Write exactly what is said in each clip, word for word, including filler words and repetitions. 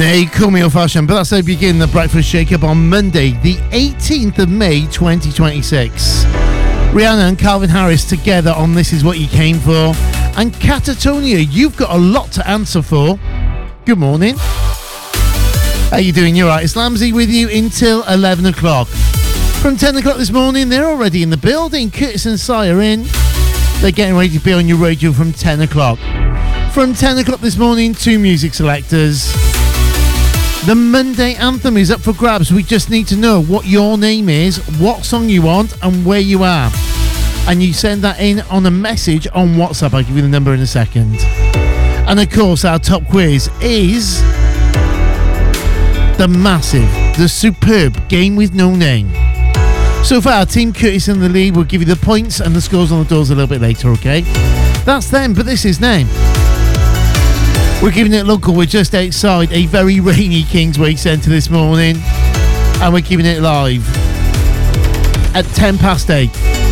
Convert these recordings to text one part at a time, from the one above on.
Nay, call me old fashioned, but that's how we begin the Breakfast Shake-Up on Monday, the eighteenth of May, twenty twenty-six. Rihanna and Calvin Harris together on This Is What You Came For. And Catatonia, you've got a lot to answer for. Good morning. How you doing? You're right. It's Lamsey with you until eleven o'clock. From ten o'clock this morning, they're already in the building. Curtis and Si are in. They're getting ready to be on your radio from ten o'clock. From ten o'clock this morning, two music selectors. The Monday anthem is up for grabs. We just need to know what your name is, what song you want, and where you are. And you send that in on a message on WhatsApp. I'll give you the number in a second. And of course, our top quiz is the massive, the superb Game With No Name. So far, Team Curtis in the lead. We'll give you the points and the scores on the doors a little bit later, okay? That's them, but this is name. We're giving it local. We're just outside a very rainy Kingsway Centre this morning. And we're keeping it live at ten past eight.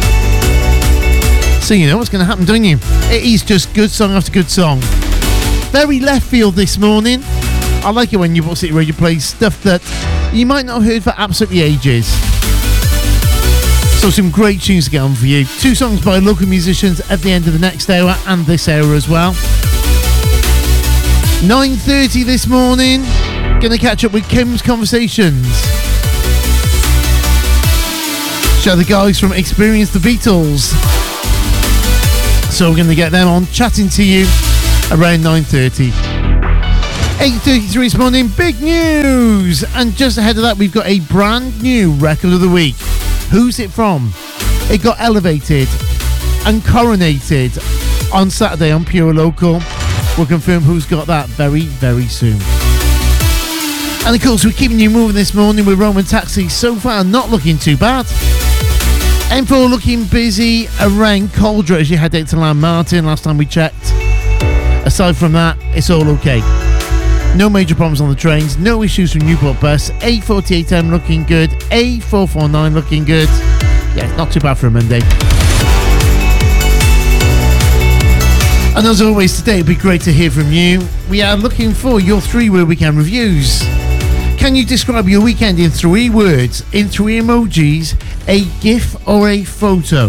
So you know what's going to happen, don't you? It is just good song after good song. Very left field this morning. I like it when you City Radio plays stuff that you might not have heard for absolutely ages. So some great tunes to get on for you. Two songs by local musicians at the end of the next hour and this hour as well. nine thirty this morning. Gonna catch up with Kim's Conversations. Show the guys from Experience the Beatles. So we're gonna get them on chatting to you around nine thirty. eight thirty-three this morning, big news! And just ahead of that, we've got a brand new record of the week. Who's it from? It got elevated and coronated on Saturday on Pure Local. We'll confirm who's got that very, very soon. And of course, we're keeping you moving this morning with Roman Taxi. So far, not looking too bad. M four looking busy around Caldra as you head out to Land Martin last time we checked. Aside from that, it's all okay. No major problems on the trains, no issues from Newport Bus. A forty-eight M looking good, A four forty-nine looking good. Yeah, not too bad for a Monday. And as always, today it'd be great to hear from you. We are looking for your three-word weekend reviews. Can you describe your weekend in three words, in three emojis, a GIF or a photo?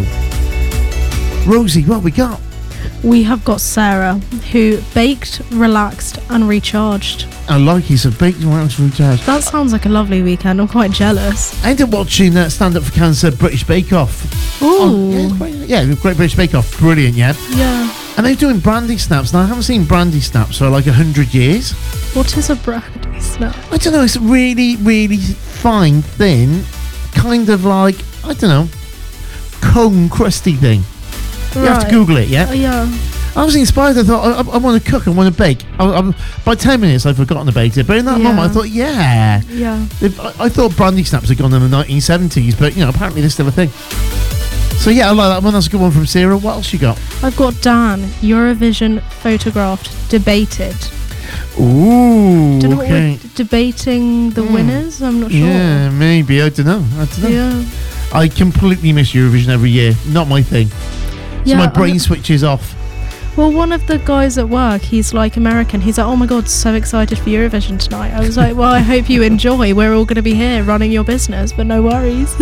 Rosie, what have we got? We have got Sarah, who baked, relaxed and recharged. I like it, so baked, relaxed and recharged. That sounds like a lovely weekend. I'm quite jealous. I ended up watching uh, Stand Up for Cancer British Bake Off. Ooh. Oh, yeah, quite, yeah, Great British Bake Off. Brilliant, yeah? Yeah. And they're doing brandy snaps. Now, I haven't seen brandy snaps for like a hundred years. What is a brandy snap? I don't know. It's really, really fine, thin, kind of like, I don't know, cone crusty thing. You Right. have to Google it, yeah? Uh, yeah. I was inspired. I thought, I, I, I want to cook, I want to bake. I, I, by ten minutes, I'd forgotten to bake it. But in that Yeah. moment, I thought, yeah. Yeah. If, I, I thought brandy snaps had gone in the nineteen seventies, but, you know, apparently they're still a thing. So, yeah, I like that one. That's a good one from Sarah. What else you got? I've got Dan, Eurovision photographed, debated. Ooh, Don't know what okay. we're debating the Hmm. winners? I'm not sure. Yeah, maybe. I don't know. I don't know. Yeah. I completely miss Eurovision every year. Not my thing. So Yeah, my brain I- switches off. Well, one of the guys at work, he's like American. He's like, oh my God, so excited for Eurovision tonight. I was like, well, I hope you enjoy. We're all going to be here running your business, but no worries.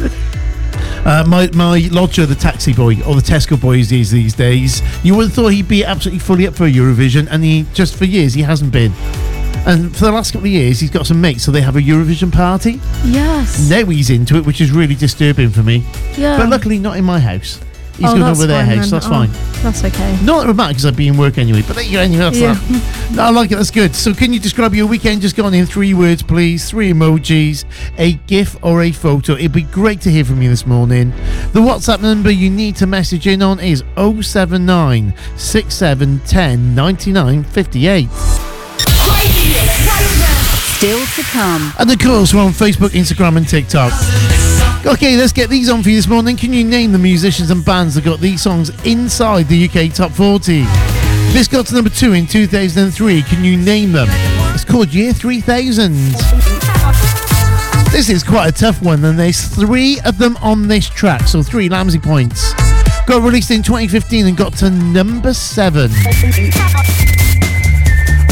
Uh, my my lodger, the taxi boy, or the Tesco boy as he is these days, you would have thought he'd be absolutely fully up for Eurovision, and he just for years he hasn't been. And for the last couple of years, he's got some mates, so they have a Eurovision party. Yes. Now he's into it, which is really disturbing for me. Yeah. But luckily, not in my house. He's Oh, going that's over their fine house, then. that's Oh, fine. That's okay. Not that it matters because I'd be in work anyway, but there you go, anyway, that's Yeah. that. No, I like it, that's good. So can you describe your weekend? Just go on in three words, please. Three emojis, a GIF or a photo. It'd be great to hear from you this morning. The WhatsApp number you need to message in on is oh seven nine, six seven one oh, nine nine five eight. Still to come. And of course, we're on Facebook, Instagram and TikTok. Okay, let's get these on for you this morning. Can you name the musicians and bands that got these songs inside the U K Top forty? This got to number two in two thousand three. Can you name them? It's called Year three thousand. This is quite a tough one, and there's three of them on this track, so three Lamsey points. Got released in twenty fifteen and got to number seven.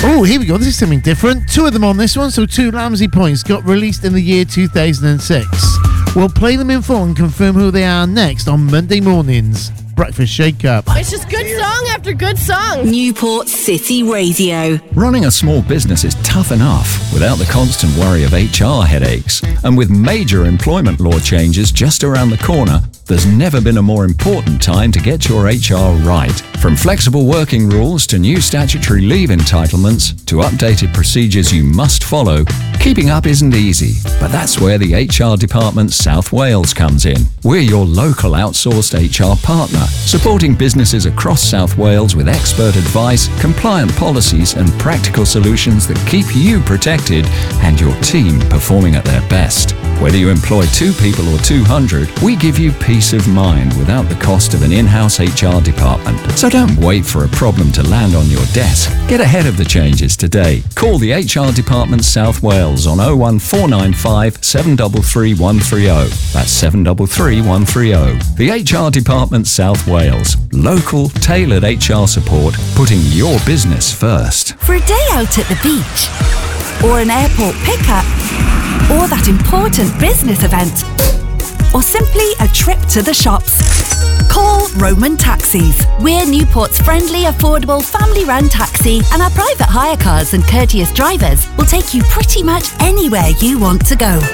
Oh, here we go. This is something different. Two of them on this one. So two Lamsey points got released in the year two thousand six. We'll play them in full and confirm who they are next on Monday mornings. Breakfast Shake Up. It's just good song after good song. Newport City Radio. Running a small business is tough enough without the constant worry of H R headaches. And with major employment law changes just around the corner, there's never been a more important time to get your H R right. From flexible working rules to new statutory leave entitlements to updated procedures you must follow, keeping up isn't easy. But that's where the H R Department South Wales comes in. We're your local outsourced H R partner, supporting businesses across South Wales with expert advice, compliant policies and practical solutions that keep you protected and your team performing at their best. Whether you employ two people or two hundred, we give you peace of mind without the cost of an in-house H R department. So don't wait for a problem to land on your desk. Get ahead of the changes today. Call the H R Department South Wales on oh one four nine five, seven three three, one three oh. That's seven three three, one three oh. The H R Department South Wales. Local, tailored H R support, putting your business first. For a day out at the beach, or an airport pickup, or that important business event, or simply a trip to the shops. Call Roman Taxis. We're Newport's friendly, affordable, family-run taxi, and our private hire cars and courteous drivers will take you pretty much anywhere you want to go.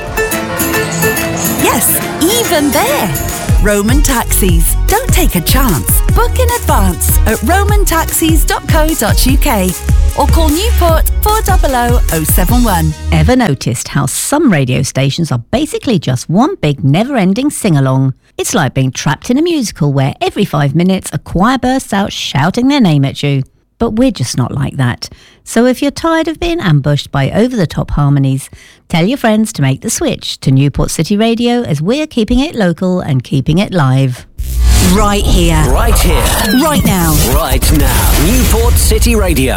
Yes, even there. Roman Taxis. Don't take a chance. Book in advance at roman taxis dot co dot uk or call Newport four hundred oh seven one. Ever noticed how some radio stations are basically just one big never-ending sing-along? It's like being trapped in a musical where every five minutes a choir bursts out shouting their name at you. But we're just not like that. So if you're tired of being ambushed by over-the-top harmonies, tell your friends to make the switch to Newport City Radio, as we're keeping it local and keeping it live. Right here. Right here. Right now. Right now. Newport City Radio.